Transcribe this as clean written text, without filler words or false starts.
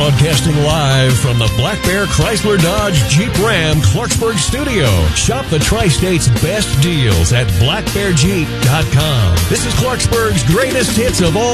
Broadcasting live from the Black Bear Chrysler Dodge Jeep Ram Clarksburg studio. Shop the Tri-State's best deals at blackbearjeep.com. This is Clarksburg's greatest hits of all